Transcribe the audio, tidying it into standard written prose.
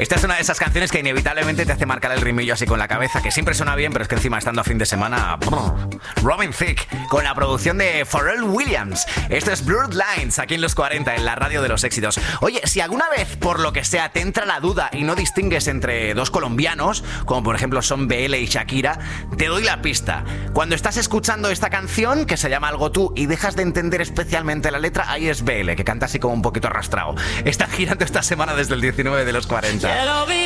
Esta es una de esas canciones que inevitablemente te hace marcar el rimillo así con la cabeza, que siempre suena bien, pero es que encima estando a fin de semana... Robin Thicke, con la producción de Pharrell Williams. Esto es Blurred Lines, aquí en Los 40, en la radio de los éxitos. Oye, si alguna vez, por lo que sea, te entra la duda y no distingues entre dos colombianos, como por ejemplo son BL y Shakira, te doy la pista. Cuando estás escuchando esta canción, que se llama Algo Tú, y dejas de entender especialmente la letra, ahí es BL, que canta así como un poquito arrastrado. Está girando esta semana desde el 19 de Los 40.